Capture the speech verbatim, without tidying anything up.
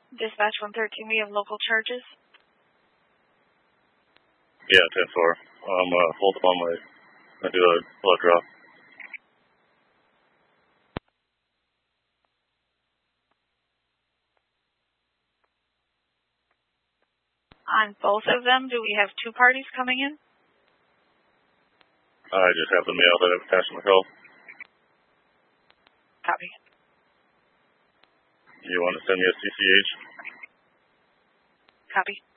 Dispatch one thirteen, we have local charges. Yeah, ten four. I'm uh, hold up on my, I do a blood draw. On both of them, do we have two parties coming in? I just have the mail that I've attached to my call. Copy. You want to send me a C C H? Copy.